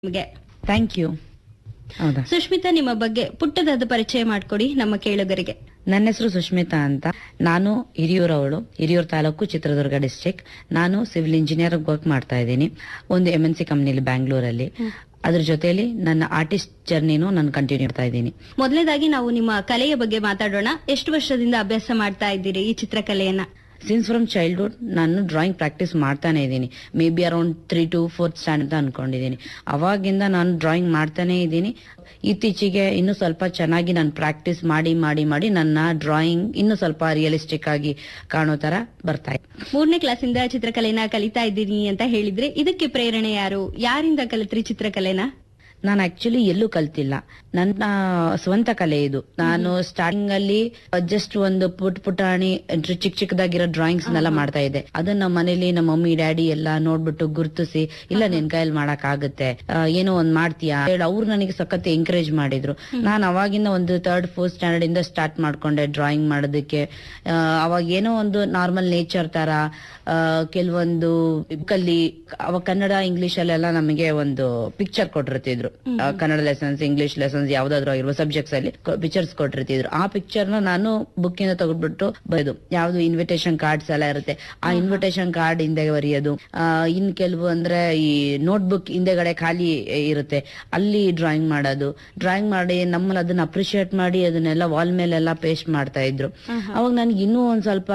ನಿಮಗೆ thank you. ಹೌದಾ, ಸುಷ್ಮಿತಾ, ನಿಮ್ಮ ಬಗ್ಗೆ ಪುಟ್ಟದಾದ ಪರಿಚಯ ಮಾಡ್ಕೊಡಿ ನಮ್ಮ ಕೇಳುಗರಿಗೆ. ನನ್ನ ಹೆಸರು ಸುಷ್ಮಿತಾ ಅಂತ. ನಾನು ಹಿರಿಯೂರವಳು, ಹಿರಿಯೂರು ತಾಲೂಕು, ಚಿತ್ರದುರ್ಗ ಡಿಸ್ಟ್ರಿಕ್ಟ್. ನಾನು ಸಿವಿಲ್ ಇಂಜಿನಿಯರ್ ವರ್ಕ್ ಮಾಡ್ತಾ ಇದ್ದೀನಿ ಒಂದು MNC ಕಂಪ್ನಿಲಿ ಬ್ಯಾಂಗ್ಳೂರಲ್ಲಿ. ಅದ್ರ ಜೊತೆಲಿ ನನ್ನ ಆರ್ಟಿಸ್ಟ್ ಜರ್ನಿನೂ ನಾನು ಕಂಟಿನ್ಯೂ ಮಾಡ್ತಾ ಇದ್ದೀನಿ. ಮೊದಲನೇದಾಗಿ ನಾವು ನಿಮ್ಮ ಕಲೆಯ ಬಗ್ಗೆ ಮಾತಾಡೋಣ. ಎಷ್ಟು ವರ್ಷದಿಂದ ಅಭ್ಯಾಸ ಮಾಡ್ತಾ ಇದ್ದೀರಿ ಈ ಚಿತ್ರಕಲೆಯನ್ನ? ಸಿನ್ಸ್ ಫ್ರಮ್ ಚೈಲ್ಡ್ಹುಡ್ ನಾನು ಡ್ರಾಯಿಂಗ್ ಪ್ರಾಕ್ಟೀಸ್ ಮಾಡ್ತಾನೆ ಇದ್ದೀನಿ. May be around 3 to 4th standard ಅಂತ ಅನ್ಕೊಂಡಿದ್ದೀನಿ. ಅವಾಗಿಂದ ನಾನು ಡ್ರಾಯಿಂಗ್ ಮಾಡ್ತಾನೆ ಇದ್ದೀನಿ. ಇತ್ತೀಚೆಗೆ ಇನ್ನೂ ಸ್ವಲ್ಪ ಚೆನ್ನಾಗಿ ನಾನು ಪ್ರಾಕ್ಟೀಸ್ ಮಾಡಿ ಮಾಡಿ ಮಾಡಿ ನನ್ನ ಡ್ರಾಯಿಂಗ್ ಇನ್ನೂ ಸ್ವಲ್ಪ ರಿಯಲಿಸ್ಟಿಕ್ ಆಗಿ ಕಾಣೋ ತರ ಬರ್ತಾ ಇದೆ. 3ನೇ ಕ್ಲಾಸಿಂದ ಚಿತ್ರಕಲೆನ ಕಲಿತಾ ಇದ್ದೀನಿ ಅಂತ ಹೇಳಿದ್ರೆ, ಇದಕ್ಕೆ ಪ್ರೇರಣೆ ಯಾರು? ಯಾರಿಂದ ಕಲಿತ್ರಿ ಚಿತ್ರಕಲೆನ? ನಾನು ಆಕ್ಚುಲಿ ಎಲ್ಲೂ ಕಲ್ತಿಲ್ಲ, ನನ್ನ ಸ್ವಂತ ಕಲೆ ಇದು. ನಾನು ಸ್ಟಾರ್ಟಿಂಗ್ ಅಲ್ಲಿ ಜಸ್ಟ್ ಒಂದು ಪುಟಾಣಿ ಚಿಕ್ಕ ಚಿಕ್ಕದಾಗಿರೋ ಡ್ರಾಯಿಂಗ್ಸ್ ನೆಲ್ಲ ಮಾಡ್ತಾ ಇದ್ದೆ. ಅದನ್ನ ನಮ್ಮ ಮನೇಲಿ ನಮ್ಮ ಮಮ್ಮಿ ಡ್ಯಾಡಿ ಎಲ್ಲ ನೋಡ್ಬಿಟ್ಟು ಗುರ್ತಿಸಿ, ಇಲ್ಲ ನಿನ್ ಕೈಯಲ್ಲಿ ಮಾಡಕ್ ಆಗುತ್ತೆ, ಏನೋ ಒಂದ್ ಮಾಡ್ತೀಯಾ ಹೇಳಿ ಅವ್ರು ನನಗೆ ಸಖತ್ ಎಂಕರೇಜ್ ಮಾಡಿದ್ರು. ನಾನು ಅವಾಗಿಂದ ಒಂದು 3rd 4th ಸ್ಟ್ಯಾಂಡರ್ಡ್ ಇಂದ ಸ್ಟಾರ್ಟ್ ಮಾಡ್ಕೊಂಡೆ ಡ್ರಾಯಿಂಗ್ ಮಾಡೋದಕ್ಕೆ. ಅವಾಗ ಏನೋ ಒಂದು ನಾರ್ಮಲ್ ನೇಚರ್ ತರ ಕೆಲವೊಂದು ಬುಕ್ಕಲ್ಲಿ, ಅವಾಗ ಕನ್ನಡ ಇಂಗ್ಲಿಷ್ ಅಲ್ಲೆಲ್ಲ ನಮಗೆ ಒಂದು picture ಕೊಟ್ಟಿರ್ತಿದ್ರು. Kannada lessons, English lessons ಯಾವ್ದಾದ್ರು ಆಗಿರುವ ಸಬ್ಜೆಕ್ಟ್ಸ್ ಅಲ್ಲಿ ಪಿಕ್ಚರ್ಸ್ ಕೊಟ್ಟಿರ್ತಿದ್ರು. ಆ ಪಿಕ್ಚರ್ ನ ನಾನು ಬುಕ್ ಇಂದ ತಗೊಂಡ್ಬಿಟ್ಟು ಬರೆದು, ಯಾವ್ದು ಇನ್ವಿಟೇಷನ್ ಕಾರ್ಡ್ಸ್ ಎಲ್ಲ ಇರುತ್ತೆ, ಆ ಇನ್ವಿಟೇಷನ್ ಕಾರ್ಡ್ ಹಿಂದೆ ಬರೆಯೋದು. ಇನ್ ಕೆಲವು ಅಂದ್ರೆ ಈ ನೋಟ್ ಬುಕ್ ಹಿಂದೆಗಡೆ ಖಾಲಿ ಇರುತ್ತೆ, ಅಲ್ಲಿ ಡ್ರಾಯಿಂಗ್ ಮಾಡೋದು. ಡ್ರಾಯಿಂಗ್ ಮಾಡಿ ನಮ್ಮಲ್ಲಿ ಅದನ್ನ ಅಪ್ರಿಶಿಯೇಟ್ ಮಾಡಿ ಅದನ್ನೆಲ್ಲ ವಾಲ್ ಮೇಲೆಲ್ಲ ಪೇಸ್ಟ್ ಮಾಡ್ತಾ ಇದ್ರು. ಅವಾಗ ನನ್ಗೆ ಇನ್ನೂ ಒಂದ್ ಸ್ವಲ್ಪ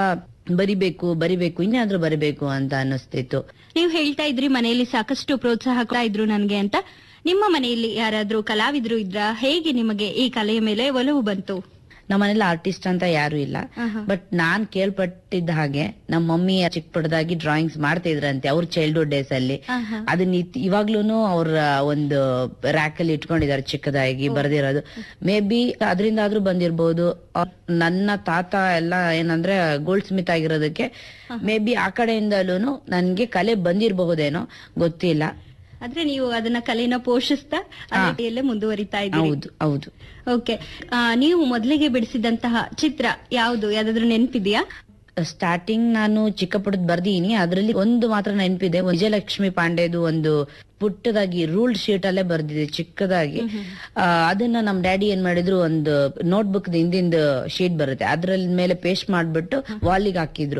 ಬರಿಬೇಕು ಇನ್ನಾದ್ರೂ ಬರಿಬೇಕು ಅಂತ ಅನ್ನಿಸ್ತಿತ್ತು. ನೀವು ಹೇಳ್ತಾ ಇದ್ರಿ ಮನೆಯಲ್ಲಿ ಸಾಕಷ್ಟು ಪ್ರೋತ್ಸಾಹ ಕೊಡ್ತಾ ಇದ್ರು ನನ್ಗೆ ಅಂತ. ನಿಮ್ಮ ಮನೆಯಲ್ಲಿ ಯಾರಾದ್ರೂ ಕಲಾವಿದ್ರು ಇದ್ರ? ಹೇಗೆ ನಿಮಗೆ ಈ ಕಲೆಯ ಮೇಲೆ ಒಲವು ಬಂತು? ನಮ್ಮ ಮನೇಲಿ ಆರ್ಟಿಸ್ಟ್ ಅಂತ ಯಾರು ಇಲ್ಲ, ಬಟ್ ನಾನ್ ಕೇಳ್ಪಟ್ಟಿದ್ದ ಹಾಗೆ ನಮ್ಮ ಮಮ್ಮಿ ಚಿಕ್ಕ ಪುಟ್ಟದಾಗಿ ಡ್ರಾಯಿಂಗ್ಸ್ ಮಾಡ್ತಾ ಇದ್ರಂತೆ ಅವ್ರ ಚೈಲ್ಡ್ಹುಡ್ ಡೇಸ್ ಅಲ್ಲಿ. ಅದನ್ನ ಇವಾಗ್ಲೂನು ಅವ್ರ ಒಂದು ರ್ಯಾಕ್ ಅಲ್ಲಿ ಇಟ್ಕೊಂಡಿದ್ದಾರೆ ಚಿಕ್ಕದಾಗಿ ಬರ್ದಿರೋದು. ಮೇ ಬಿ ಅದರಿಂದ ಆದ್ರೂ ಬಂದಿರ್ಬೋದು. ನನ್ನ ತಾತ ಎಲ್ಲ ಏನಂದ್ರೆ ಗೋಲ್ಡ್ ಸ್ಮಿತ್ ಆಗಿರೋದಕ್ಕೆ ಮೇ ಬಿ ಆ ಕಡೆಯಿಂದಲೂ ನನ್ಗೆ ಕಲೆ ಬಂದಿರಬಹುದೇನೋ, ಗೊತ್ತಿಲ್ಲ. ಆದ್ರೆ ನೀವು ಅದನ್ನ ಕಲೆನ ಪೋಷಿಸ್ತಾ ಅಲ್ಲೇ ಮುಂದುವರಿತಾ ಇದ್ದೀರಿ. ಹೌದು ಹೌದು. ಓಕೆ, ನೀವು ಮೊದಲಿಗೆ ಬಿಡಿಸಿದಂತಹ ಚಿತ್ರ ಯಾವ್ದು? ಯಾವ್ದಾದ್ರು ನೆನಪಿದ್ಯಾ? ಸ್ಟಾರ್ಟಿಂಗ್ ನಾನು ಚಿಕ್ಕ ಪುಟ್ಟದ್ ಬರ್ದೀನಿ. ಅದ್ರಲ್ಲಿ ಒಂದು ಮಾತ್ರ ನೆನಪಿದೆ, ವಿಜಯಲಕ್ಷ್ಮಿ ಪಾಂಡೆದು ಒಂದು ಪುಟ್ಟದಾಗಿ ರೂಲ್ಡ್ ಶೀಟ್ ಅಲ್ಲೇ ಬರ್ದಿದೆ ಚಿಕ್ಕದಾಗಿ. ಅದನ್ನ ನಮ್ ಡ್ಯಾಡಿ ಏನ್ ಮಾಡಿದ್ರು, ಒಂದು ನೋಟ್ ಬುಕ್ ಹಿಂದಿಂದ ಶೀಟ್ ಬರುತ್ತೆ, ಅದ್ರಲ್ಲಿ ಮೇಲೆ ಪೇಸ್ಟ್ ಮಾಡ್ಬಿಟ್ಟು ವಾಲಿಗೆ ಹಾಕಿದ್ರು.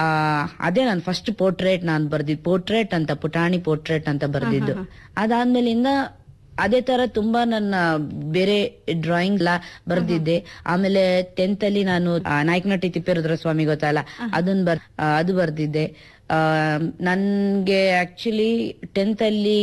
ಅದೇ ನಾನು ಫಸ್ಟ್ ಪೋರ್ಟ್ರೇಟ್ ನಾನು ಬರ್ದಿದ್ದು, ಪೋರ್ಟ್ರೇಟ್ ಅಂತ, ಪುಟಾಣಿ ಪೋರ್ಟ್ರೇಟ್ ಅಂತ ಬರ್ದಿದ್ದು. ಅದಾದ್ಮೇಲಿಂದ ಅದೇ ತರ ತುಂಬಾ ನನ್ನ ಬೇರೆ ಡ್ರಾಯಿಂಗ್ ಎಲ್ಲ ಬರ್ದಿದ್ದೆ. ಆಮೇಲೆ 10th ಅಲ್ಲಿ ನಾನು ನಾಯಕನಹಟ್ಟಿ ತಿಪ್ಪೇರುದ್ರ ಸ್ವಾಮಿ ಗೊತ್ತಲ್ಲ, ಅದು ಬರ್ದಿದ್ದೆ. ನನ್ಗೆ ಆಕ್ಚುಲಿ 10th ಅಲ್ಲಿ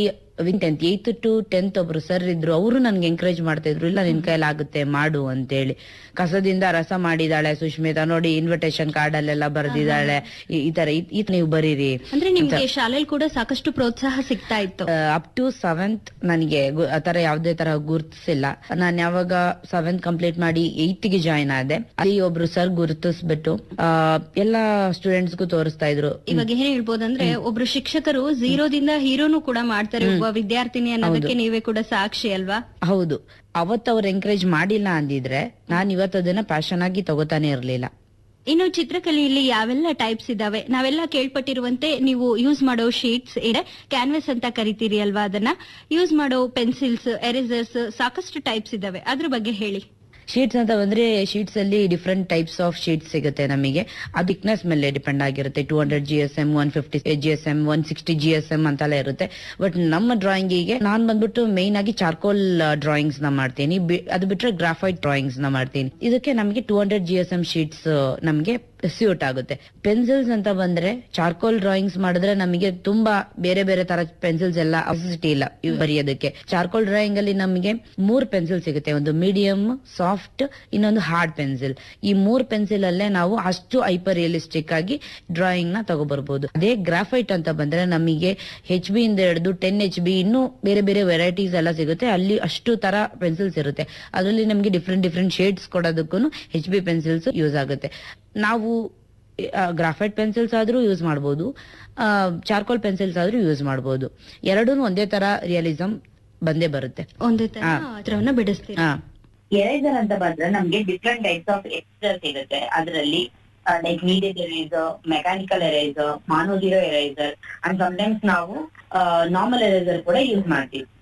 8th to 10th ಒಬ್ರು ಸರ್ ಇದ್ರು, ಅವರು ನನ್ಗೆ ಎಂಕರೇಜ್ ಮಾಡ್ತಾ ಇದ್ರು, ಇಲ್ಲ ನಿನ್ ಕೈಯಲ್ಲಿ ಆಗುತ್ತೆ ಮಾಡು ಅಂತೇಳಿ. ಕಸದಿಂದ ರಸ ಮಾಡಿದಾಳೆ ಸುಷ್ಮಿತಾ, ನೋಡಿ ಇನ್ವಿಟೇಷನ್ ಕಾರ್ಡ್ ಅಲ್ಲೆಲ್ಲ ಬರ್ದಿದ್ದಾಳೆ, ಈ ತರ ನೀವು ಬರೀರಿ. ಅಂದ್ರೆ ನಿಮ್ಗೆ ಶಾಲೆಯಲ್ಲಿ ಕೂಡ ಸಾಕಷ್ಟು ಪ್ರೋತ್ಸಾಹ ಸಿಗ್ತಾ ಇತ್ತು? ಅಪ್ ಟು 7th ನನಗೆ ಆತರ ಯಾವ್ದೇ ತರ ಗುರ್ತಿಸಿಲ್ಲ. ನಾನ್ ಯಾವಾಗ 7th ಕಂಪ್ಲೀಟ್ ಮಾಡಿ 8th ಗೆ ಜಾಯ್ನ್ ಆದೆ, ಅಲ್ಲಿ ಒಬ್ರು ಸರ್ ಗುರುತಿಸ್ಬಿಟ್ಟು ಎಲ್ಲಾ ಸ್ಟೂಡೆಂಟ್ಸ್ಗೂ ತೋರಿಸ್ತಾ ಇದ್ರು. ಇವಾಗ ಏನ್ ಹೇಳ್ಬೋದಂದ್ರೆ, ಒಬ್ರು ಶಿಕ್ಷಕರು ಝೀರೋದಿಂದ ಹೀರೋನು ಕೂಡ ಮಾಡ್ತಾರೆ ಒಬ್ಬ ವಿದ್ಯಾರ್ಥಿನಿ ಅನ್ನೋದಕ್ಕೆ ನೀವೇ ಕೂಡ ಸಾಕ್ಷಿ ಅಲ್ವಾ? ಹೌದು. ಅವತ್ತು ಅವ್ರು ಎಂಕರೇಜ್ ಮಾಡಿಲ್ಲ ಅಂದಿದ್ರೆ ನಾನು ಇವತ್ತು ಅದನ್ನ ಪ್ಯಾಷನ್ ಆಗಿ ತಗೋತಾನೆ ಇರ್ಲಿಲ್ಲ. ಇನ್ನು ಚಿತ್ರಕಲೆಯಲ್ಲಿ ಯಾವೆಲ್ಲ ಟೈಪ್ಸ್ ಇದಾವೆ? ನಾವೆಲ್ಲ ಕೇಳ್ಪಟ್ಟಿರುವಂತೆ ನೀವು ಯೂಸ್ ಮಾಡೋ ಶೀಟ್ಸ್ ಇದೆ, ಕ್ಯಾನ್ವಾಸ್ ಅಂತ ಕರಿತೀರಿ ಅಲ್ವಾ? ಅದನ್ನ ಯೂಸ್ ಮಾಡೋ ಪೆನ್ಸಿಲ್ಸ್, ಎರೇಸರ್ಸ್, ಸಾಕಷ್ಟು ಟೈಪ್ಸ್ ಇದಾವೆ, ಅದ್ರ ಬಗ್ಗೆ ಹೇಳಿ. ಶೀಟ್ಸ್ ಅಂತ ಬಂದ್ರೆ, ಶೀಟ್ಸ್ ಅಲ್ಲಿ ಡಿಫ್ರೆಂಟ್ ಟೈಪ್ಸ್ ಆಫ್ ಶೀಟ್ಸ್ ಸಿಗುತ್ತೆ ನಮಗೆ. ಅದು ಥಿಕ್ನೆಸ್ ಮೇಲೆ ಡಿಪೆಂಡ್ ಆಗಿರುತ್ತೆ. 200 GSM, 150 GSM, 160 GSM ಅಂತೆಲ್ಲ ಇರುತ್ತೆ. ಬಟ್ ನಮ್ಮ ಡ್ರಾಯಿಂಗಿಗೆ ನಾನ್ ಬಂದ್ಬಿಟ್ಟು ಮೇನ್ ಆಗಿ ಚಾರ್ಕೋಲ್ ಡ್ರಾಯಿಂಗ್ಸ್ ನ ಮಾಡ್ತೀನಿ. ಅದು ಬಿಟ್ರೆ ಗ್ರಾಫೈಟ್ ಡ್ರಾಯಿಂಗ್ಸ್ ನ ಮಾಡ್ತೀನಿ. ಇದಕ್ಕೆ ನಮಗೆ 200 GSM ಶೀಟ್ಸ್ ನಮಗೆ ಸ್ಯೂಟ್ ಆಗುತ್ತೆ. ಪೆನ್ಸಿಲ್ಸ್ ಅಂತ ಬಂದ್ರೆ, ಚಾರ್ಕೋಲ್ ಡ್ರಾಯಿಂಗ್ಸ್ ಮಾಡಿದ್ರೆ ನಮಗೆ ತುಂಬಾ ಬೇರೆ ಬೇರೆ ತರ ಪೆನ್ಸಿಲ್ಸ್ ಎಲ್ಲ ಅವಶ್ಯಕತೆ ಇಲ್ಲ ಬರೆಯೋದಕ್ಕೆ. ಚಾರ್ಕೋಲ್ ಡ್ರಾಯಿಂಗ್ ಅಲ್ಲಿ ನಮಗೆ 3 ಪೆನ್ಸಿಲ್ ಸಿಗುತ್ತೆ, ಒಂದು ಮೀಡಿಯಂ, ಸಾಫ್ಟ್, ಇನ್ನೊಂದು ಹಾರ್ಡ್ ಪೆನ್ಸಿಲ್. ಈ 3 ಪೆನ್ಸಿಲ್ ಅಲ್ಲೇ ನಾವು ಅಷ್ಟು ಹೈಪರ್ ರಿಯಲಿಸ್ಟಿಕ್ ಆಗಿ ಡ್ರಾಯಿಂಗ್ ನ ತಗೋಬರ್ಬಹುದು. ಅದೇ ಗ್ರಾಫೈಟ್ ಅಂತ ಬಂದ್ರೆ ನಮಗೆ HB ಇಂದ ಹಿಡಿದು 10 HB ಇನ್ನೂ ಬೇರೆ ಬೇರೆ ವೆರೈಟೀಸ್ ಎಲ್ಲ ಸಿಗುತ್ತೆ. ಅಲ್ಲಿ ಅಷ್ಟು ತರ ಪೆನ್ಸಿಲ್ಸ್ ಇರುತ್ತೆ. ಅದರಲ್ಲಿ ನಮಗೆ different shades ಕೊಡೋದಕ್ಕೂ HB pencils use ಆಗುತ್ತೆ. ನಾವು ಗ್ರಾಫೈಟ್ ಪೆನ್ಸಿಲ್ಸ್ ಆದ್ರೂ ಯೂಸ್ ಮಾಡಬಹುದು, ಚಾರ್ಕೋಲ್ ಪೆನ್ಸಿಲ್ಸ್ ಆದ್ರೂ ಯೂಸ್ ಮಾಡಬಹುದು. ಎರಡೂ ಒಂದೇ ತರ ರಿಯಲಿಸಂ ಬಂದೇ ಬರುತ್ತೆ, ಒಂದೇ ತರ ಬಿಡಿಸ್ತೀವಿ. ಎರೇಸರ್ ಅಂತ ಬಂದ್ರೆ ನಮ್ಗೆ ಡಿಫ್ರೆಂಟ್ ಟೈಪ್ಸ್ ಆಫ್ ಎರೇಸರ್ ಸಿಗುತ್ತೆ. ಅದರಲ್ಲಿ like needed eraser, mechanical eraser, ಮಾನೋಜಿರೋ eraser, and sometimes ನಾವು ನಾರ್ಮಲ್ ಎರೇಸರ್ ಕೂಡ ಯೂಸ್ ಮಾಡ್ತೀವಿ.